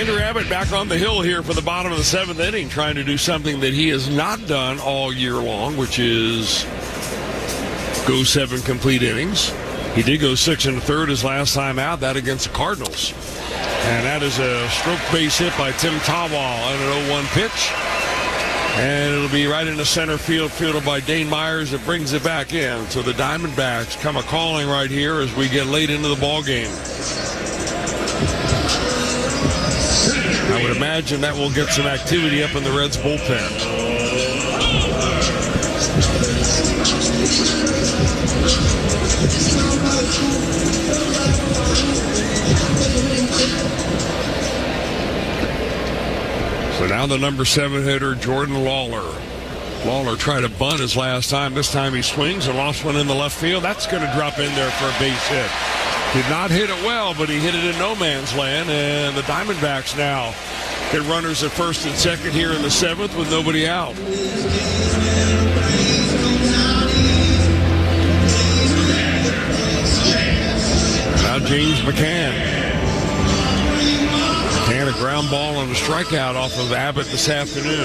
Andrew Abbott back on the hill here for the bottom of the seventh inning, trying to do something that he has not done all year long, which is go 7 complete innings. He did go 6 1/3 his last time out, that against the Cardinals. And that is a stroke base hit by Tim Tawwal on an 0-1 pitch. And it'll be right into center field, fielded by Dane Myers. It brings it back in. So the Diamondbacks come a-calling right here as we get late into the ball game. I would imagine that will get some activity up in the Reds bullpen. So now the number 7 hitter, Jordan Lawler. Lawler tried to bunt his last time. This time he swings and lost one in the left field. That's going to drop in there for a base hit. Did not hit it well, but he hit it in no man's land. And the Diamondbacks now get runners at first and second here in the 7th with nobody out. Now James McCann. And a ground ball and a strikeout off of Abbott this afternoon.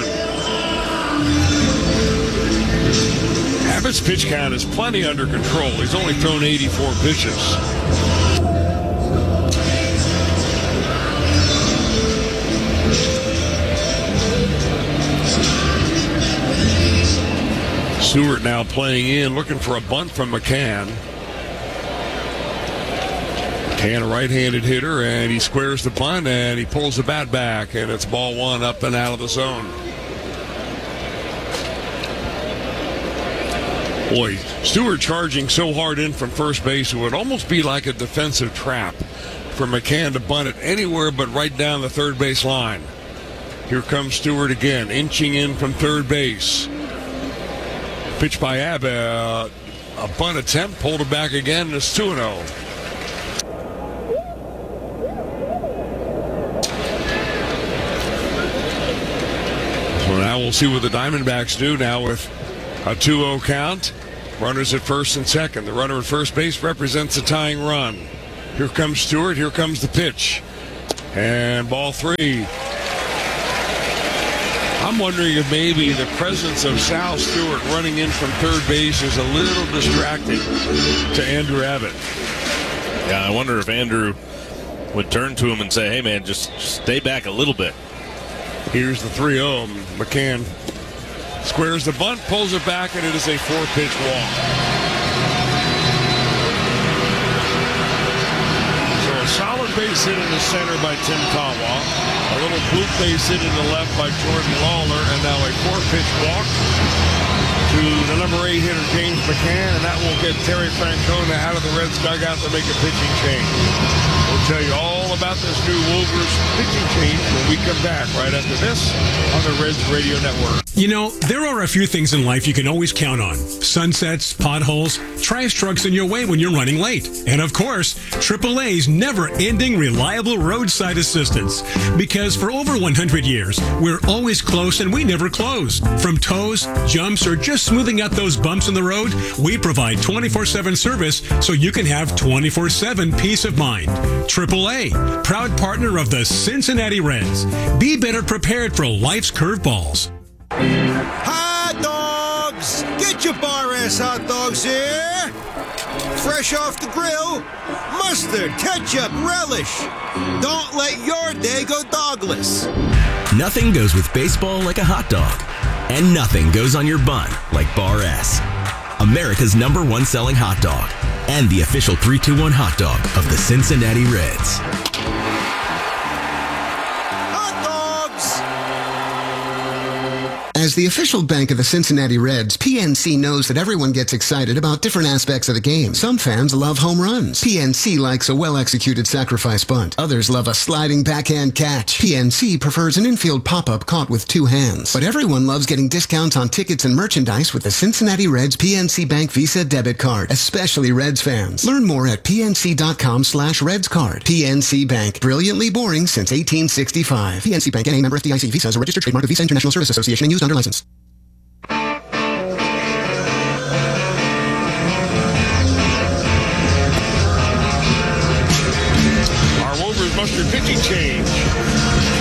Abbott's pitch count is plenty under control. He's only thrown 84 pitches. Stewart now playing in, looking for a bunt from McCann. McCann, a right-handed hitter, and he squares the bunt, and he pulls the bat back, and it's ball 1 up and out of the zone. Boy, Stewart charging so hard in from first base, it would almost be like a defensive trap for McCann to bunt it anywhere but right down the third base line. Here comes Stewart again, inching in from third base. Pitch by Abbott, a bunt attempt, pulled it back again, and it's 2-0. So now we'll see what the Diamondbacks do now with a 2-0 count. Runners at first and second. The runner at first base represents a tying run. Here comes Stewart. Here comes the pitch. And ball 3. I'm wondering if maybe the presence of Sal Stewart running in from third base is a little distracting to Andrew Abbott. Yeah, I wonder if Andrew would turn to him and say, hey, man, just stay back a little bit. Here's the 3-0. McCann squares the bunt, pulls it back, and it is a 4-pitch walk. So a solid base hit in the center by Tim Tawwal. A little bloop base hit in the left by Jordan Lawler, and now a 4-pitch walk to the number 8 hitter, James McCann, and that will get Terry Francona out of the Reds dugout to make a pitching change. We'll tell you all about this new Wolvers pitching change when we come back right after this on the Reds Radio Network. You know, there are a few things in life you can always count on. Sunsets, potholes, trash trucks in your way when you're running late. And of course, AAA's never-ending reliable roadside assistance. Because for over 100 years, we're always close and we never close. From tows, jumps, or just smoothing out those bumps in the road, we provide 24/7 service so you can have 24/7 peace of mind. AAA, proud partner of the Cincinnati Reds. Be better prepared for life's curveballs. Hot dogs! Get your Bar S hot dogs here! Fresh off the grill, mustard, ketchup, relish. Don't let your day go dogless. Nothing goes with baseball like a hot dog. And nothing goes on your bun like Bar S. America's #1 selling hot dog. And the official 3-2-1 hot dog of the Cincinnati Reds. As the official bank of the Cincinnati Reds, PNC knows that everyone gets excited about different aspects of the game. Some fans love home runs. PNC likes a well-executed sacrifice bunt. Others love a sliding backhand catch. PNC prefers an infield pop-up caught with 2 hands. But everyone loves getting discounts on tickets and merchandise with the Cincinnati Reds PNC Bank Visa debit card, especially Reds fans. Learn more at pnc.com/RedsCard. PNC Bank, brilliantly boring since 1865. PNC Bank, NA, member FDIC. Visa is a registered trademark of Visa International Service Association and used under license. Our Wolvers mustard pitching change.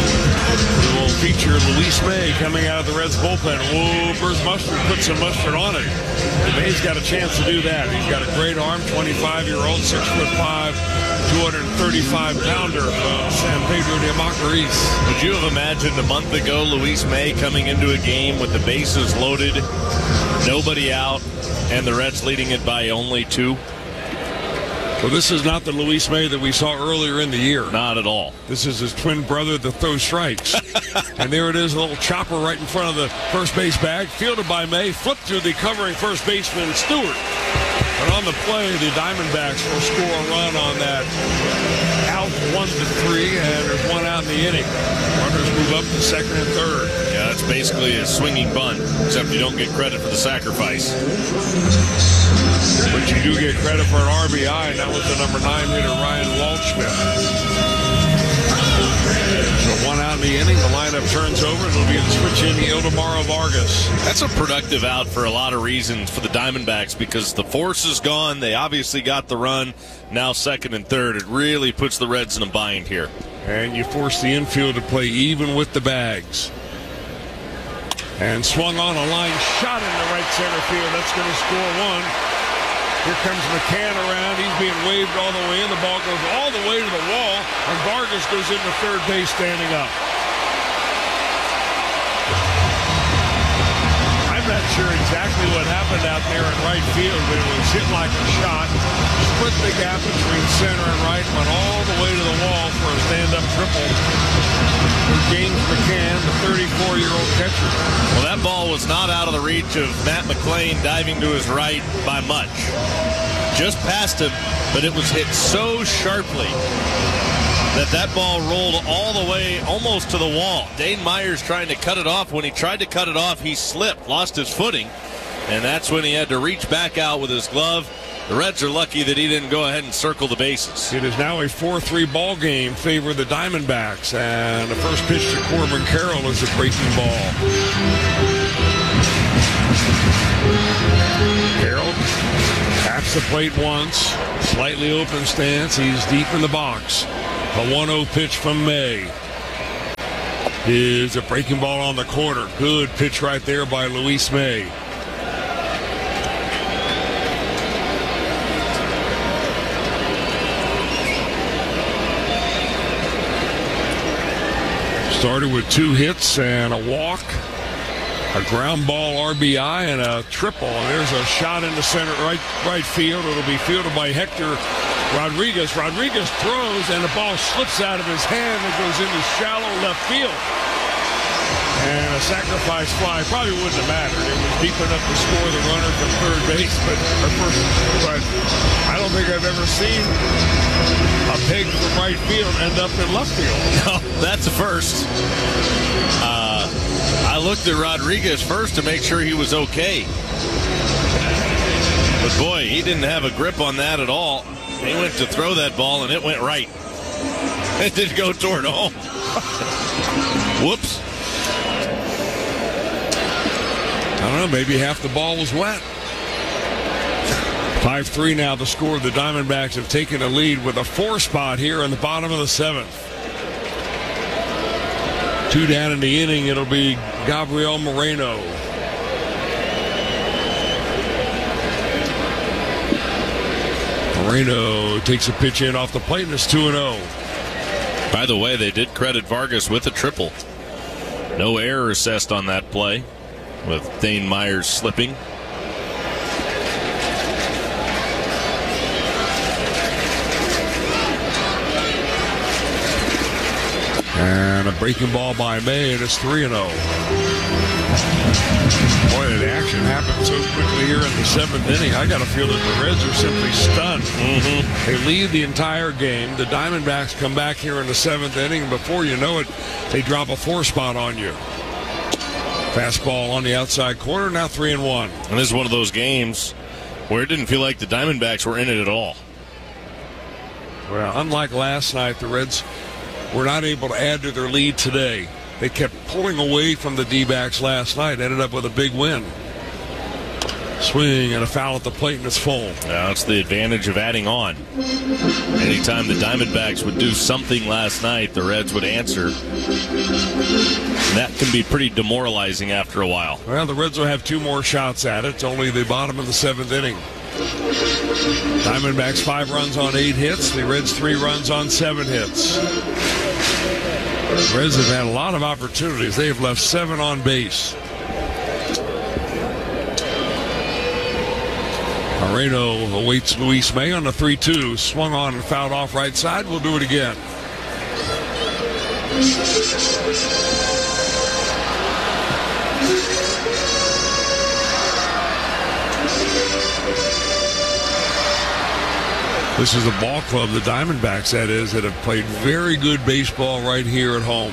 feature Luis May coming out of the Reds bullpen. Whoa, Bruce Mustard put some mustard on it. May's got a chance to do that. He's got a great arm, 25-year-old, 6'5", 235-pounder from San Pedro de Macorís. Would you have imagined a month ago Luis May coming into a game with the bases loaded, nobody out, and the Reds leading it by only 2? Well, this is not the Luis May that we saw earlier in the year. Not at all. This is his twin brother that throws strikes. And there it is, a little chopper right in front of the first base bag, fielded by May, flipped through the covering first baseman, Stewart. But on the play, the Diamondbacks will score a run on that out 1-3, and there's one out in the inning. Runners move up to second and third. Yeah, it's basically a swinging bunt, except you don't get credit for the sacrifice. But you do get credit for an RBI, and that was the number 9 hitter, Ryan Waldschmidt. So one out in the inning, the lineup turns over. It'll be the switch in Ildemaro Vargas. That's a productive out for a lot of reasons for the Diamondbacks, because the force is gone. They obviously got the run. Now second and third. It really puts the Reds in a bind here. And you force the infield to play even with the bags. And swung on a line shot into right center field. That's going to score one. Here comes McCann around. He's being waved all the way in. The ball goes all the way to the wall, and Vargas goes into third base standing up. I'm not sure exactly what happened out there in right field, but it was hit like a shot. Split the gap between center and right, went all the way to the wall for a stand-up triple. James McCann, the 34-year-old catcher. Well, that ball was not out of the reach of Matt McLain diving to his right by much. Just past him, but it was hit so sharply that ball rolled all the way almost to the wall. Dane Myers trying to cut it off. When he tried to cut it off, he slipped, lost his footing, and that's when he had to reach back out with his glove. The Reds are lucky that he didn't go ahead and circle the bases. It is now a 4-3 ball game favoring the Diamondbacks. And the first pitch to Corbin Carroll is a breaking ball. Carroll taps the plate once. Slightly open stance. He's deep in the box. A 1-0 pitch from May. Is a breaking ball on the corner. Good pitch right there by Luis May. Started with 2 hits and a walk, a ground ball RBI, and a triple. And there's a shot into center right field. It'll be fielded by Hector Rodriguez. Rodriguez throws, and the ball slips out of his hand and goes into shallow left field. And a sacrifice fly probably wouldn't have mattered. It was deep enough to score the runner from third base, but I don't think I've ever seen a peg from right field end up in left field. No, that's a first. I looked at Rodriguez first to make sure he was okay. But boy, he didn't have a grip on that at all. He went to throw that ball, and it went right. It didn't go toward home. Whoops. I don't know, maybe half the ball was wet. 5-3 now the score. The Diamondbacks have taken a lead with a 4 spot here in the bottom of the 7th. 2 down in the inning. It'll be Gabriel Moreno. Moreno takes a pitch in off the plate, and it's 2-0. By the way, they did credit Vargas with a triple. No error assessed on that play, with Dane Myers slipping. And a breaking ball by May, and it's 3-0. Boy, the action happened so quickly here in the 7th inning. I got a feel that the Reds are simply stunned. They lead the entire game. The Diamondbacks come back here in the 7th inning, and before you know it, they drop a 4 spot on you. Fastball on the outside corner, now 3-1. And this is one of those games where it didn't feel like the Diamondbacks were in it at all. Well, unlike last night, the Reds were not able to add to their lead today. They kept pulling away from the D-backs last night, ended up with a big win. Swing and a foul at the plate, and it's full. That's the advantage of adding on. Anytime the Diamondbacks would do something last night, the Reds would answer. And that can be pretty demoralizing after a while. Well, the Reds will have 2 more shots at it. It's only the bottom of the 7th inning. Diamondbacks 5 runs on 8 hits. The Reds 3 runs on 7 hits. The Reds have had a lot of opportunities. They have left 7 on base. Moreno awaits Luis May on the 3-2. Swung on and fouled off right side. We'll do it again. This is a ball club, the Diamondbacks, that is, that have played very good baseball right here at home.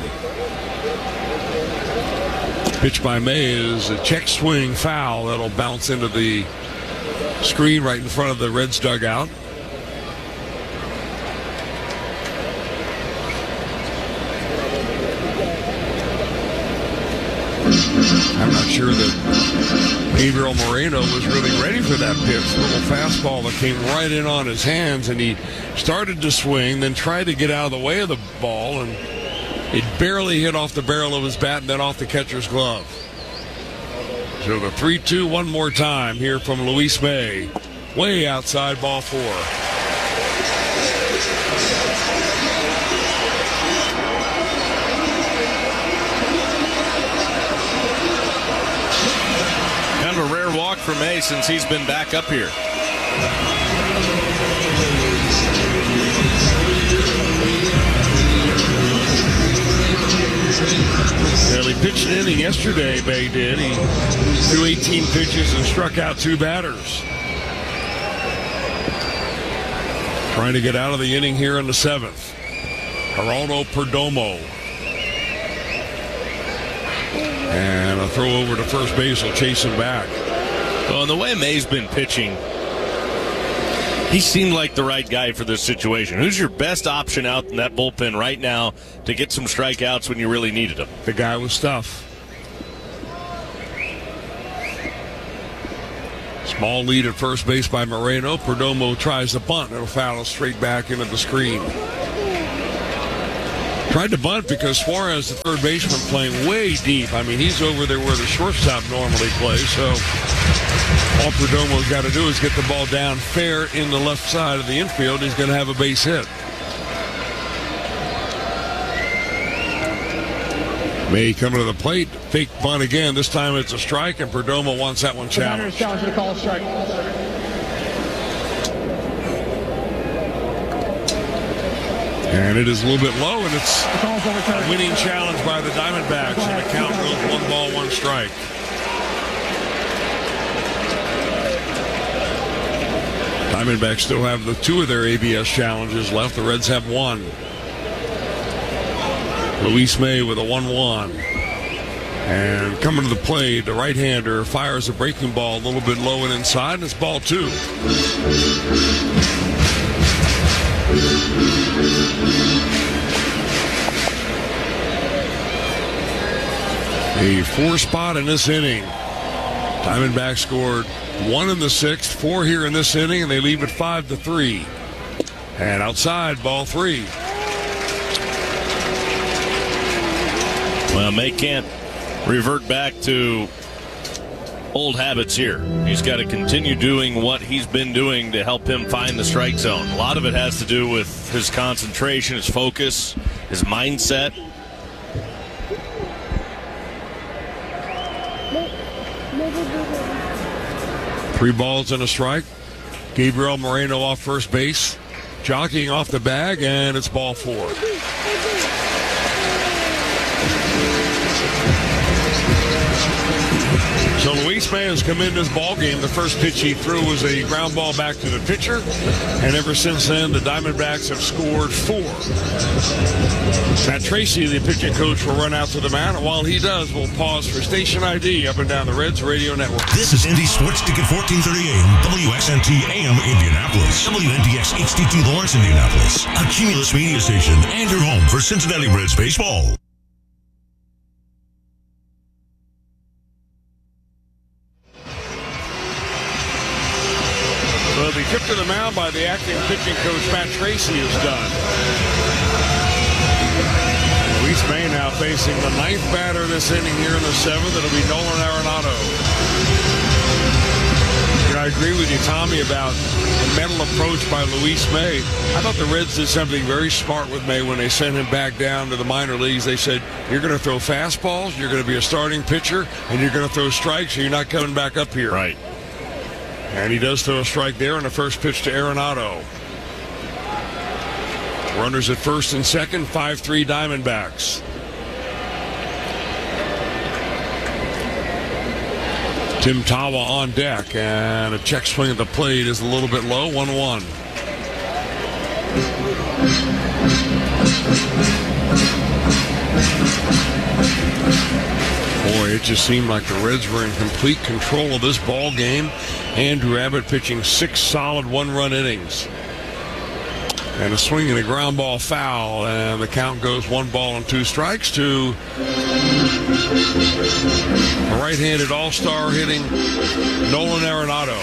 Pitch by May is a check swing foul that'll bounce into the screen right in front of the Reds dugout. I'm not sure that Gabriel Moreno was really ready for that pitch. A little fastball that came right in on his hands, and he started to swing, then tried to get out of the way of the ball, and it barely hit off the barrel of his bat and then off the catcher's glove. So the 3-2 one more time here from Luis May. Way outside, ball 4. Kind of a rare walk for May since he's been back up here. Well, he pitched an inning yesterday, Bay did. He threw 18 pitches and struck out 2 batters. Trying to get out of the inning here in the 7th. Geraldo Perdomo. And a throw over to first base will chase him back. Well, the way May's been pitching, he seemed like the right guy for this situation. Who's your best option out in that bullpen right now to get some strikeouts when you really needed them? The guy with stuff. Small lead at first base by Moreno. Perdomo tries to bunt. It'll foul straight back into the screen. Tried to bunt because Suarez, the third baseman, playing way deep. I mean, he's over there where the shortstop normally plays. So all Perdomo's got to do is get the ball down fair in the left side of the infield. He's going to have a base hit. May coming to the plate. Fake bunt again. This time it's a strike, and Perdomo wants that one challenged. Challenge to call a strike. And it is a little bit low, and it's a winning challenge by the Diamondbacks. And the count goes 1 ball, 1 strike. Diamondbacks still have the 2 of their ABS challenges left. The Reds have 1. Luis May with a 1-1. And coming to the plate, the right-hander fires a breaking ball a little bit low and inside, and it's ball 2. A 4 spot in this inning. Diamondbacks scored 1 in the 6th, 4 here in this inning, and they leave it 5-3. And outside, ball 3. Well, May can't revert back to old habits here. He's got to continue doing what he's been doing to help him find the strike zone. A lot of it has to do with his concentration, his focus, his mindset. Three balls and a strike. Gabriel Moreno off first base. Jockeying off the bag, and it's ball 4. So Luis May has come into this ball game. The first pitch he threw was a ground ball back to the pitcher, and ever since then, the Diamondbacks have scored 4. Matt Tracy, the pitching coach, will run out to the mound, and while he does, we'll pause for station ID up and down the Reds Radio Network. This is Indy Sports Ticket 1430 AM, WXNT AM Indianapolis, WNDX HDT Lawrence, Indianapolis, a Cumulus media station, and your home for Cincinnati Reds baseball. trip to the mound by the acting pitching coach Matt Tracy is done. Luis May now facing the 9th batter this inning here in the 7th. It'll be Nolan Arenado. I agree with you, Tommy, about the mental approach by Luis May. I thought the Reds did something very smart with May when they sent him back down to the minor leagues. They said, you're going to throw fastballs, you're going to be a starting pitcher, and you're going to throw strikes, or you're not coming back up here. Right. And he does throw a strike there on the first pitch to Arenado. Runners at first and second, 5-3 Diamondbacks. Tim Tawa on deck, and a check swing at the plate is a little bit low, 1-1. Boy, it just seemed like the Reds were in complete control of this ball game. Andrew Abbott pitching 6 solid one-run innings. And a swing and a ground ball foul, and the count goes 1-2 strikes to a right-handed all-star hitting Nolan Arenado.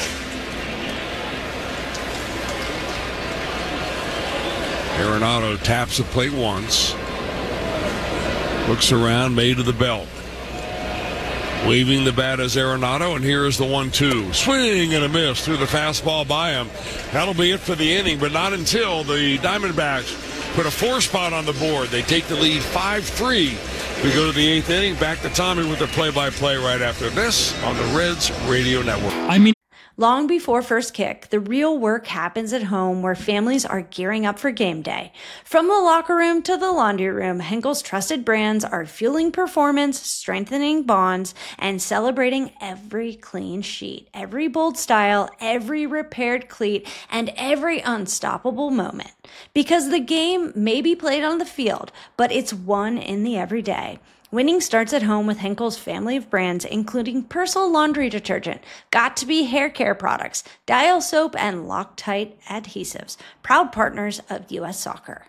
Arenado taps the plate once, looks around, May to the belt. Waving the bat as Arenado, and here is the 1-2. Swing and a miss through the fastball by him. That'll be it for the inning, but not until the Diamondbacks put a 4 spot on the board. They take the lead 5-3. We go to the 8th inning. Back to Tommy with the play-by-play right after this on the Reds Radio Network. Long before first kick, the real work happens at home where families are gearing up for game day. From the locker room to the laundry room, Henkel's trusted brands are fueling performance, strengthening bonds, and celebrating every clean sheet, every bold style, every repaired cleat, and every unstoppable moment. Because the game may be played on the field, but it's won in the everyday. Winning starts at home with Henkel's family of brands, including Persil laundry detergent, Got2b hair care products, Dial soap, and Loctite adhesives. Proud partners of U.S. Soccer.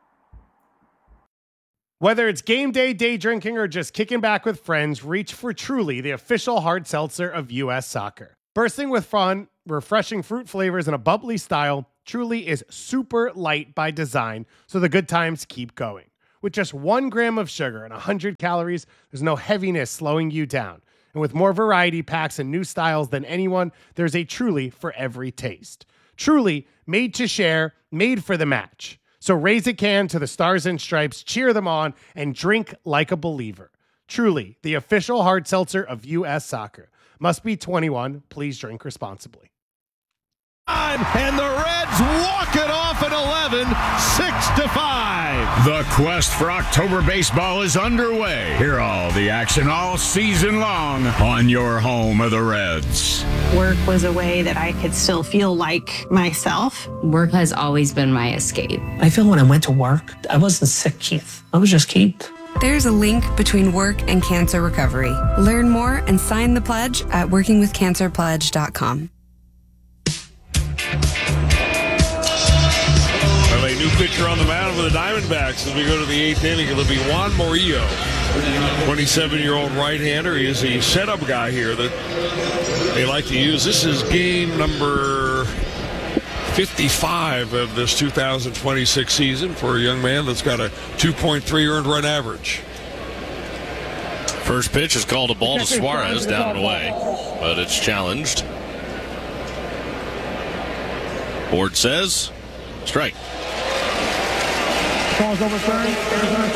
Whether it's game day, day drinking, or just kicking back with friends, reach for Truly, the official hard seltzer of U.S. Soccer. Bursting with fun, refreshing fruit flavors, and a bubbly style, Truly is super light by design, so the good times keep going. With just 1 gram of sugar and 100 calories, there's no heaviness slowing you down. And with more variety packs and new styles than anyone, there's a Truly for every taste. Truly, made to share, made for the match. So raise a can to the Stars and Stripes, cheer them on, and drink like a believer. Truly, the official hard seltzer of U.S. Soccer. Must be 21. Please drink responsibly. And the Reds walk it off at 11, 6-5. The quest for October baseball is underway. Hear all the action all season long on your home of the Reds. Work was a way that I could still feel like myself. Work has always been my escape. I feel when I went to work, I wasn't sick, Keith. I was just Keith. There's a link between work and cancer recovery. Learn more and sign the pledge at workingwithcancerpledge.com. A new pitcher on the mound for the Diamondbacks as we go to the 8th inning. It'll be Juan Murillo, 27-year-old right-hander. He is the setup guy here that they like to use. This is game number 55 of this 2026 season for a young man that's got a 2.3 earned run average. First pitch is called a ball to Suarez down and away, but it's challenged. Board says strike. Ball's overturned. Arizona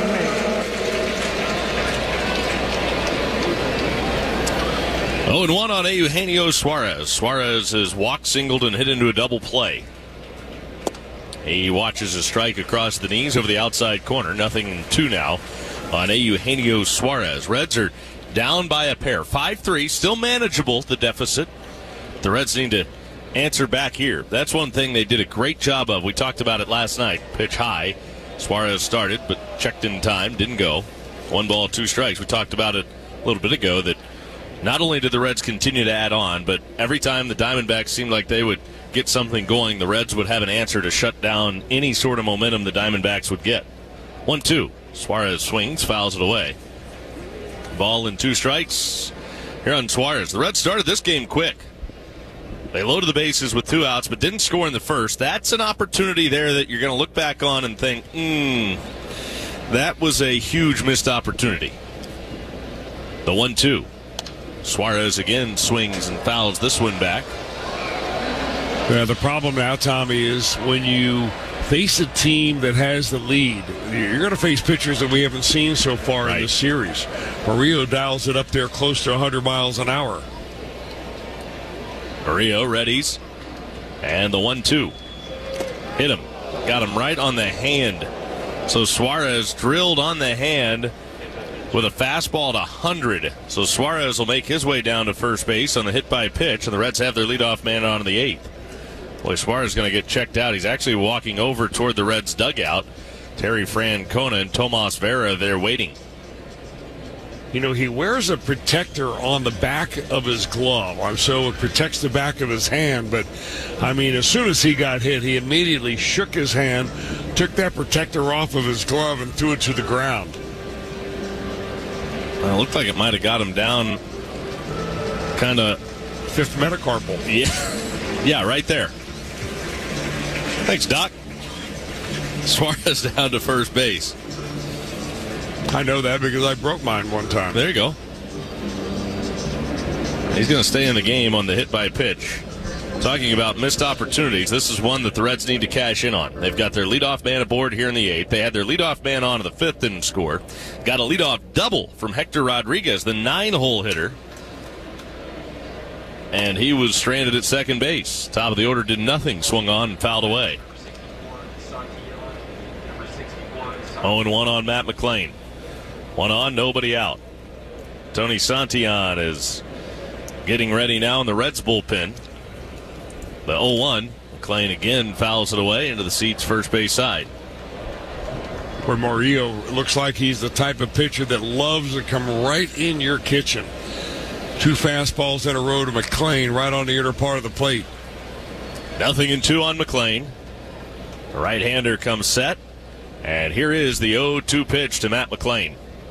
2008. 0-1 on Eugenio Suarez. Suarez has walked, singled, and hit into a double play. He watches a strike across the knees over the outside corner. 0-2 now on Eugenio Suarez. Reds are down by a pair. 5-3, still manageable, the deficit. The Reds need to answer back here. That's one thing they did a great job of. We talked about it last night. Pitch high. Suarez started, but checked in time. Didn't go. 1-2 strikes. We talked about it a little bit ago that not only did the Reds continue to add on, but every time the Diamondbacks seemed like they would get something going, the Reds would have an answer to shut down any sort of momentum the Diamondbacks would get. 1-2. Suarez swings, fouls it away. Ball and 2 strikes here on Suarez. The Reds started this game quick. They loaded the bases with 2 outs, but didn't score in the first. That's an opportunity there that you're going to look back on and think, that was a huge missed opportunity. The 1-2. Suarez again swings and fouls this one back. Yeah, the problem now, Tommy, is when you face a team that has the lead, you're going to face pitchers that we haven't seen so far in this series. Murillo dials it up there close to 100 miles an hour. Murillo readies. And the 1-2. Hit him. Got him right on the hand. So Suarez drilled on the hand with a fastball at 100. So Suarez will make his way down to first base on the hit by pitch, and the Reds have their leadoff man on in the 8th. Boy, Suarez is going to get checked out. He's actually walking over toward the Reds dugout. Terry Francona and Tomas Vera there waiting. You know, he wears a protector on the back of his glove, so it protects the back of his hand. But, I mean, as soon as he got hit, he immediately shook his hand, took that protector off of his glove, and threw it to the ground. Well, it looked like it might have got him down kind of 5th metacarpal. Yeah, right there. Thanks, Doc. Suarez down to first base. I know that because I broke mine one time. There you go. He's going to stay in the game on the hit by pitch. Talking about missed opportunities, this is one that the Reds need to cash in on. They've got their leadoff man aboard here in the 8th. They had their leadoff man on in the 5th, didn't score. Got a leadoff double from Hector Rodriguez, the 9-hole hitter. And he was stranded at second base. Top of the order did nothing, swung on and fouled away. 0-1 on Matt McLain. 1 on, nobody out. Tony Santillan is getting ready now in the Reds bullpen. The 0-1. McLain again fouls it away into the seats first base side. Where Murillo looks like he's the type of pitcher that loves to come right in your kitchen. 2 fastballs in a row to McLain right on the inner part of the plate. 0-2 on McLain. The right-hander comes set. And here is the 0-2 pitch to Matt McLain.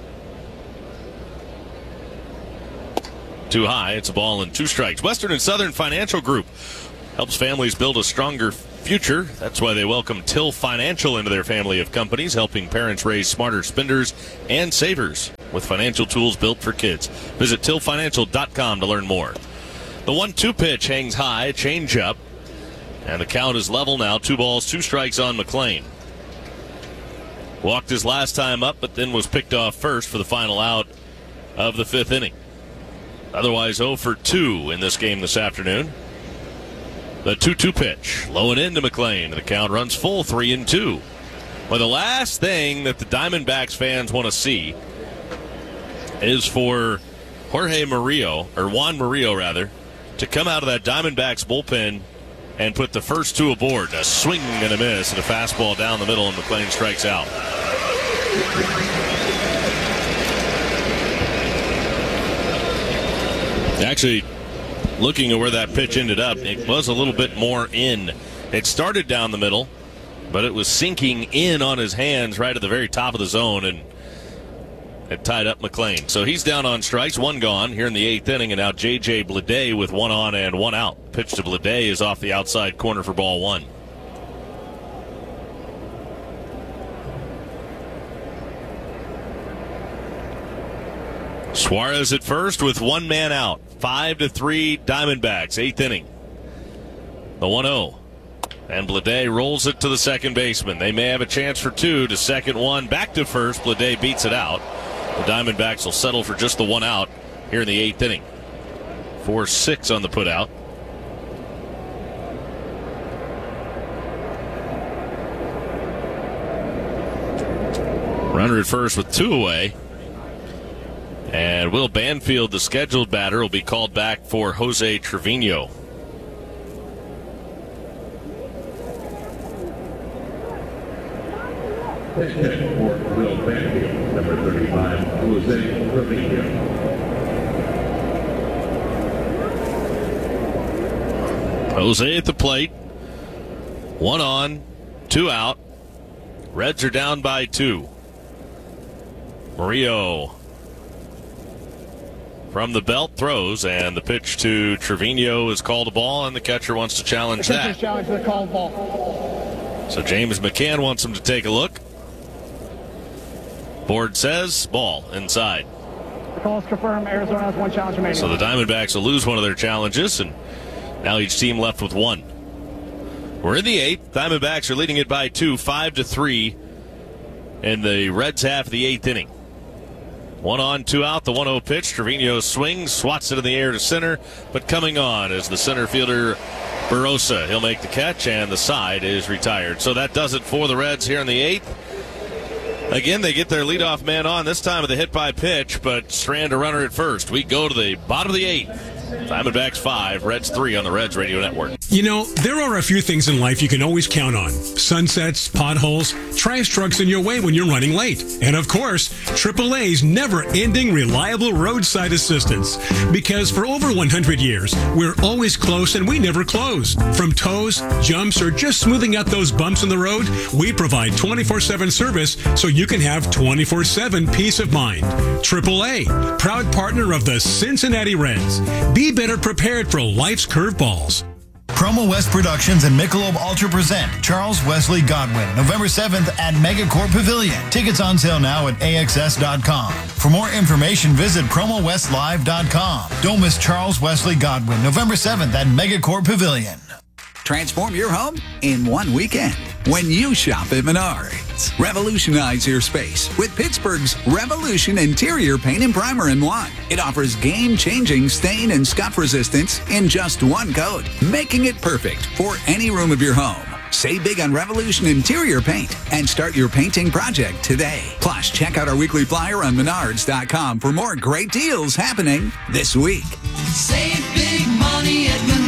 Too high. It's a ball and 2 strikes. Western and Southern Financial Group helps families build a stronger future. That's why they welcome Till Financial into their family of companies, helping parents raise smarter spenders and savers with financial tools built for kids. Visit tillfinancial.com to learn more. The 1-2 pitch hangs high, change up, and the count is level now. 2 balls, 2 strikes on McLain. Walked his last time up, but then was picked off first for the final out of the 5th inning. Otherwise 0 for 2 in this game this afternoon. The 2-2 pitch, low and into McLain. The count runs full, 3-2. Well, the last thing that the Diamondbacks fans want to see is for Juan Murillo, to come out of that Diamondbacks bullpen and put the first 2 aboard. A swing and a miss and a fastball down the middle, and McLain strikes out. Actually, looking at where that pitch ended up, it was a little bit more in. It started down the middle, but it was sinking in on his hands right at the very top of the zone, and it tied up McLain. So he's down on strikes, 1 gone here in the 8th inning, and now J.J. Bleday with 1 on and 1 out. Pitch to Bleday is off the outside corner for ball 1. Suarez at first with 1 man out. 5-3 Diamondbacks, 8th inning. The 1-0. And Bleday rolls it to the second baseman. They may have a chance for 2 to second 1. Back to first. Bleday beats it out. The Diamondbacks will settle for just the 1 out here in the 8th inning. 4-6 on the putout. Runner at first with 2 away. And Will Banfield, the scheduled batter, will be called back for Jose Trevino. Will Banfield, number 35, Jose Trevino. Jose at the plate. 1 on, 2 out. Reds are down by 2. Murillo from the belt, throws, and the pitch to Trevino is called a ball, and the catcher wants to challenge that. Challenge the called ball. So James McCann wants him to take a look. Board says ball inside. The call is confirmed. Arizona has one challenge remaining. So the Diamondbacks will lose one of their challenges, and now each team left with one. We're in the 8th. Diamondbacks are leading it by 2, 5-3 in the Reds half of the 8th inning. 1 on, 2 out, the 1-0 pitch. Trevino swings, swats it in the air to center, but coming on is the center fielder Barossa. He'll make the catch, and the side is retired. So that does it for the Reds here in the 8th. Again, they get their leadoff man on, this time with a hit by pitch, but strand a runner at first. We go to the bottom of the 8th. Diamondbacks 5, Reds 3 on the Reds Radio Network. You know, there are a few things in life you can always count on. Sunsets, potholes, trash trucks in your way when you're running late. And of course, AAA's never-ending reliable roadside assistance. Because for over 100 years, we're always close and we never close. From tows, jumps, or just smoothing out those bumps in the road, we provide 24/7 service so you can have 24/7 peace of mind. AAA, proud partner of the Cincinnati Reds. Be better prepared for life's curveballs. Promo West Productions and Michelob Ultra present Charles Wesley Godwin, November 7th at Megacorp Pavilion. Tickets on sale now at AXS.com. For more information, visit PromoWestLive.com. Don't miss Charles Wesley Godwin, November 7th at Megacorp Pavilion. Transform your home in one weekend when you shop at Menards. Revolutionize your space with Pittsburgh's Revolution Interior Paint and Primer in one. It offers game-changing stain and scuff resistance in just one coat, making it perfect for any room of your home. Save big on Revolution Interior Paint and start your painting project today. Plus, check out our weekly flyer on Menards.com for more great deals happening this week. Save big money at Menards.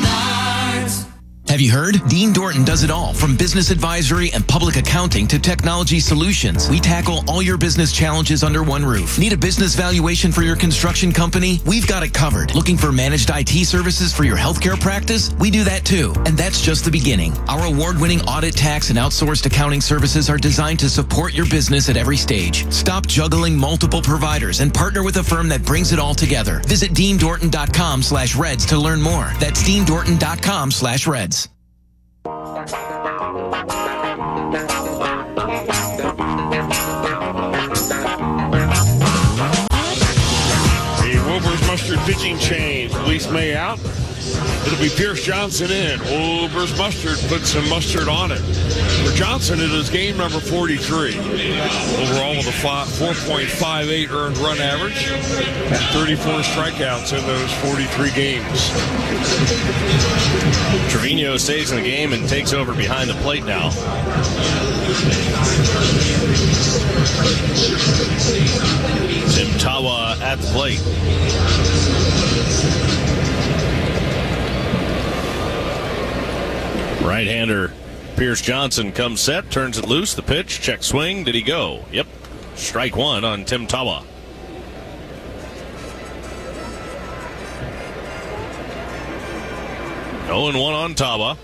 Have you heard? Dean Dorton does it all, from business advisory and public accounting to technology solutions. We tackle all your business challenges under one roof. Need a business valuation for your construction company? We've got it covered. Looking for managed IT services for your healthcare practice? We do that too. And that's just the beginning. Our award-winning audit, tax, and outsourced accounting services are designed to support your business at every stage. Stop juggling multiple providers and partner with a firm that brings it all together. Visit DeanDorton.com/Reds to learn more. That's DeanDorton.com/Reds. The Wilbur's Mustard pitching change. Luis May out. It'll be Pierce Johnson in. Wilbur's Mustard puts some mustard on it. For Johnson, it is game number 43. Overall with a 4.58 earned run average. 34 strikeouts in those 43 games. Trevino stays in the game and takes over behind the plate now. Tim Tawa at the plate. Right-hander Pierce Johnson comes set, turns it loose, the pitch, check swing, did he go? Yep, strike one on Tim Tawa. Oh, and 1 on Tawa.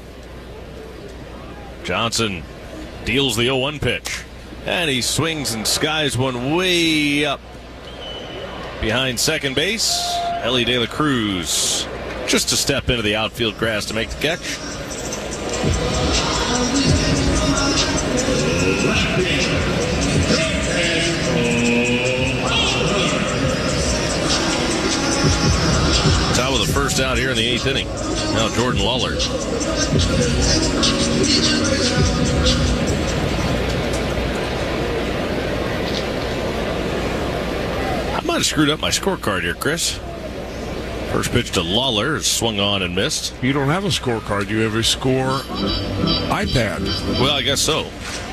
Johnson deals the 0-1 pitch, and he swings and skies one way up behind second base. Ellie De La Cruz just to step into the outfield grass to make the catch. Tawa the first out here in the 8th inning. Now Jordan Lawler. I might have screwed up my scorecard here, Chris. First pitch to Lawler is swung on and missed. You don't have a scorecard. You have a score iPad. Well, I guess so.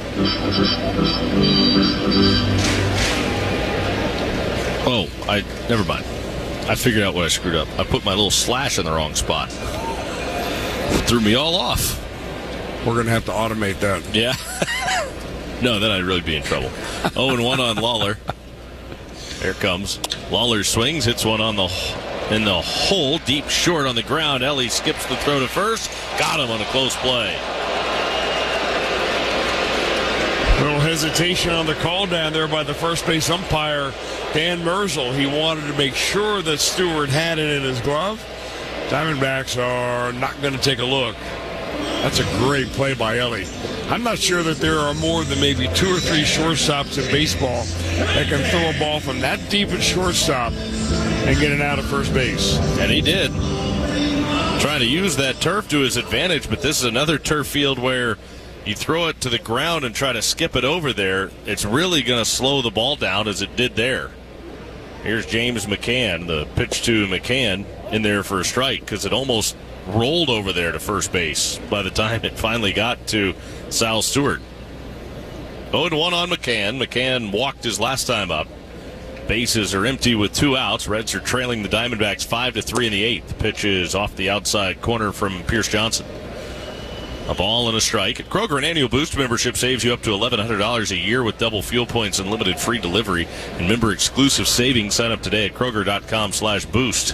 Oh, never mind. I figured out what I screwed up. I put my little slash in the wrong spot. It threw me all off. We're going to have to automate that. Yeah. No, then I'd really be in trouble. 0-1 on Lawler. There it comes. Lawler swings, hits one in the hole, deep short on the ground. Ellie skips the throw to first. Got him on a close play. A little hesitation on the call down there by the first base umpire, Dan Merzel. He wanted to make sure that Stewart had it in his glove. Diamondbacks are not going to take a look. That's a great play by Ellie. I'm not sure that there are more than maybe 2 or 3 shortstops in baseball that can throw a ball from that deep at shortstop and get it out of first base. And he did. Trying to use that turf to his advantage, but this is another turf field where you throw it to the ground and try to skip it over there. It's really going to slow the ball down as it did there. Here's James McCann, the pitch to McCann in there for a strike because it almost rolled over there to first base by the time it finally got to Sal Stewart. 0-1 on McCann. McCann walked his last time up. Bases are empty with 2 outs. Reds are trailing the Diamondbacks 5-3 in the 8th. The pitch is off the outside corner from Pierce Johnson. A ball and a strike. At Kroger, an annual Boost membership saves you up to $1,100 a year with double fuel points and limited free delivery. And member exclusive savings. Sign up today at Kroger.com/boost.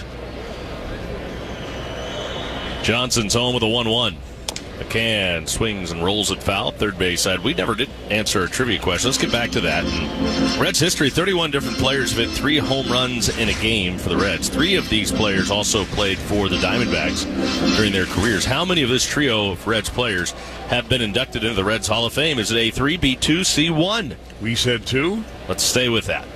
Johnson's home with a 1-1. McCann swings and rolls it foul. Third base side. We never did answer a trivia question. Let's get back to that. Reds history, 31 different players have hit 3 home runs in a game for the Reds. 3 of these players also played for the Diamondbacks during their careers. How many of this trio of Reds players have been inducted into the Reds Hall of Fame? Is it A3, B2, C1? We said 2. Let's stay with that.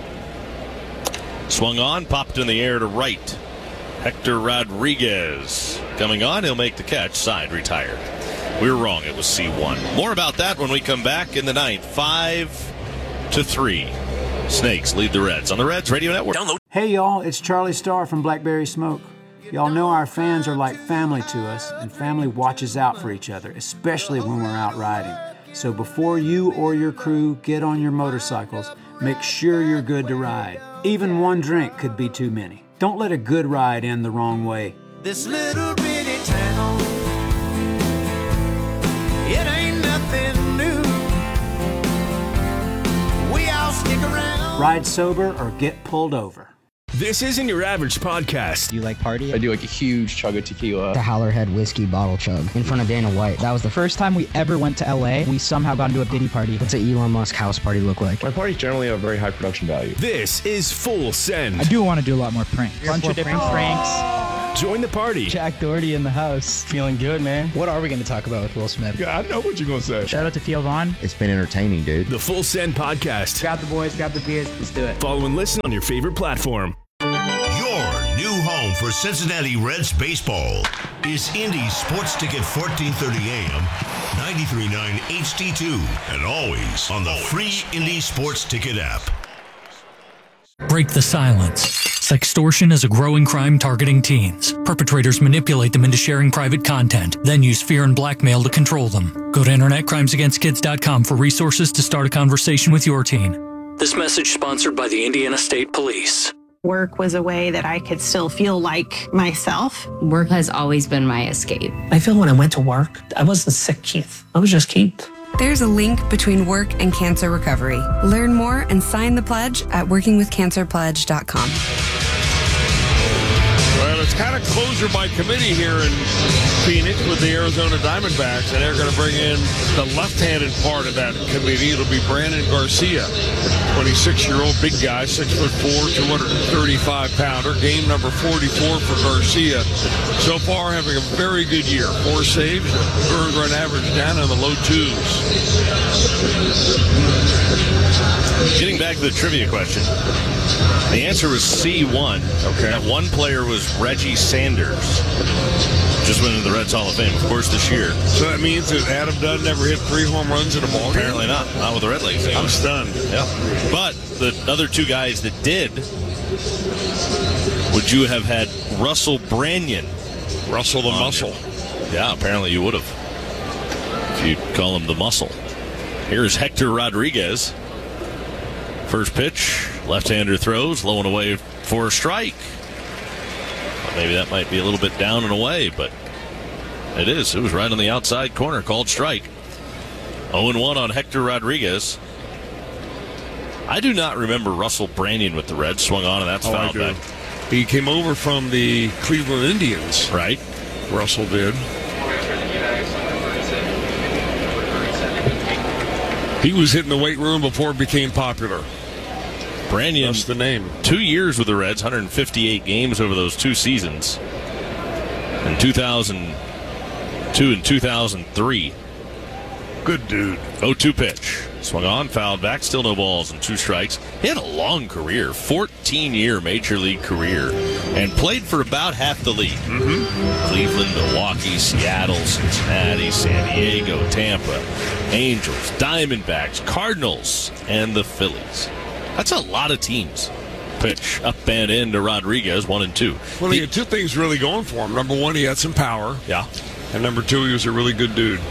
Swung on, popped in the air to right. Hector Rodriguez coming on. He'll make the catch. Side retired. We were wrong. It was C1. More about that when we come back in the 9th. 5-3. Snakes lead the Reds on the Reds Radio Network. Hey, y'all. It's Charlie Starr from Blackberry Smoke. Y'all know our fans are like family to us, and family watches out for each other, especially when we're out riding. So before you or your crew get on your motorcycles, make sure you're good to ride. Even one drink could be too many. Don't let a good ride end the wrong way. This little bitty town, it ain't nothing new. We all stick around. Ride sober or get pulled over. This isn't your average podcast. You like party? I do like a huge chug of tequila. The Howlerhead whiskey bottle chug in front of Dana White. That was the first time we ever went to LA. We somehow got into a Diddy party. What's an Elon Musk house party look like? My parties generally have very high production value. This is Full Send. I do want to do a lot more pranks. Bunch of different pranks. Join the party. Jack Doherty in the house. Feeling good, man. What are we going to talk about with Will Smith? Yeah, I know what you're going to say. Shout out to Theo Vaughn. It's been entertaining, dude. The Full Send podcast. Grab the boys, grab the beers. Let's do it. Follow and listen on your favorite platform. Your new home for Cincinnati Reds baseball is Indy Sports Ticket 1430 AM, 93.9 HD2, and always on the free Indy Sports Ticket app. Break the silence. Sextortion is a growing crime targeting teens. Perpetrators manipulate them into sharing private content, then use fear and blackmail to control them. Go to InternetCrimesAgainstKids.com for resources to start a conversation with your teen. This message sponsored by the Indiana State Police. Work was a way that I could still feel like myself. Work has always been my escape. I feel when I went to work, I wasn't sick, Keith. I was just Keith. There's a link between work and cancer recovery. Learn more and sign the pledge at workingwithcancerpledge.com. Well, it's kind of closer by committee here in Phoenix with the Arizona Diamondbacks, and they're going to bring in the left-handed part of that committee. It'll be Brandon Garcia, 26-year-old big guy, 6'4", 235-pounder. Game number 44 for Garcia. So far, having a very good year. 4 saves, earned run average down in the low 2s. Getting back to the trivia question, the answer was C1. Okay. That one player was Reggie Sanders. Just went into the Reds Hall of Fame, of course, this year. So that means that Adam Dunn never hit 3 home runs in a ball game? Apparently not. Not with the Red Leagues. I'm stunned. Yeah. But the other 2 guys that did, would you have had Russell Branyan? Russell the Muscle. Yeah, apparently you would have. If you call him the Muscle. Here's Hector Rodriguez. First pitch, left-hander throws, low and away for a strike. Well, maybe that might be a little bit down and away, but it is. It was right on the outside corner, called strike. 0-1 on Hector Rodriguez. I do not remember Russell Branyan with the Reds. Swung on, and that's fouled back. He came over from the Cleveland Indians. Right. Russell did. He was hitting the weight room before it became popular. Branyan, that's the name. 2 years with the Reds, 158 games over those 2 seasons. In 2002 and 2003. Good dude. 0-2 pitch. Swung on, fouled back, still no balls and 2 strikes. He had a long career, 14-year major league career, and played for about half the league. Cleveland, Milwaukee, Seattle, Cincinnati, San Diego, Tampa, Angels, Diamondbacks, Cardinals, and the Phillies. That's a lot of teams. Pitch up and in to Rodriguez, 1-2. Well, he had 2 things really going for him. Number 1, he had some power. Yeah. And number 2, he was a really good dude.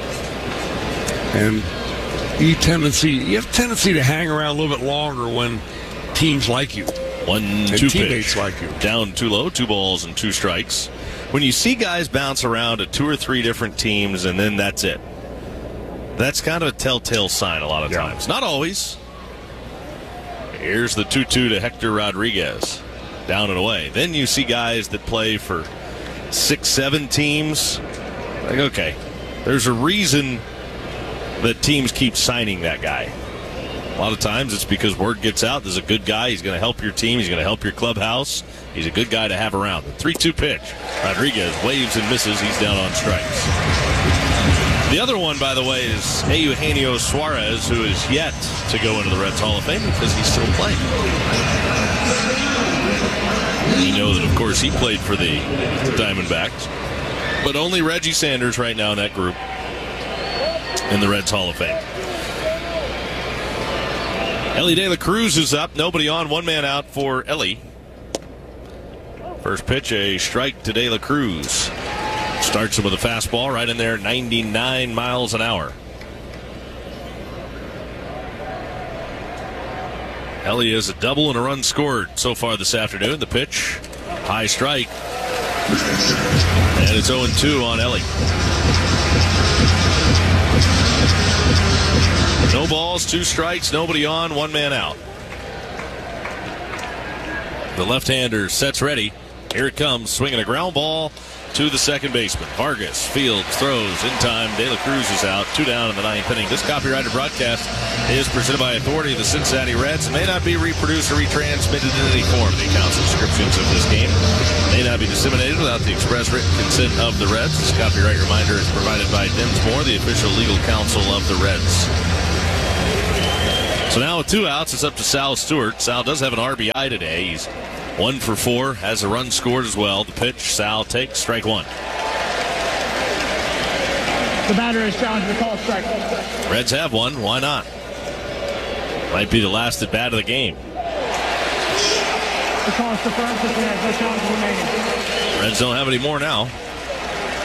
And you have tendency to hang around a little bit longer when teams like you. 1-2 teammates pitch. like you. Down too low, 2 balls and 2 strikes. When you see guys bounce around to 2 or 3 different teams and then that's it, that's kind of a telltale sign a lot of times. Not always. Here's the 2-2 to Hector Rodriguez. Down and away. Then you see guys that play for 6-7 teams. Like, okay, there's a reason that teams keep signing that guy. A lot of times it's because word gets out there's a good guy. He's going to help your team. He's going to help your clubhouse. He's a good guy to have around. The 3-2 pitch. Rodriguez waves and misses. He's down on strikes. The other one, by the way, is Eugenio Suarez, who is yet to go into the Reds Hall of Fame because he's still playing. You know that, of course, he played for the Diamondbacks. But only Reggie Sanders right now in that group in the Reds Hall of Fame. Ellie De La Cruz is up. Nobody on. 1 man out for Ellie. First pitch, a strike to De La Cruz. Starts him with a fastball right in there, 99 miles an hour. Ellie has a double and a run scored so far this afternoon. The pitch, high strike. And it's 0-2 on Ellie. No balls, 2 strikes, nobody on, 1 man out. The left-hander sets ready. Here it comes, swinging a ground ball to the second baseman. Vargas fields, throws in time. De La Cruz is out. 2 down in the 9th inning. This copyrighted broadcast is presented by authority of the Cincinnati Reds. It may not be reproduced or retransmitted in any form. The accounts and descriptions of this game may not be disseminated without the express written consent of the Reds. This copyright reminder is provided by Dinsmore, the official legal counsel of the Reds. So now with 2 outs, it's up to Sal Stewart. Sal does have an RBI today. He's 1 for 4, has a run scored as well. The pitch, Sal takes strike 1. The batter is challenged to call strike. Reds have one. Why not? Might be the last at bat of the game. The call is confirmed. Cincinnati has no challenge remaining. Reds don't have any more now.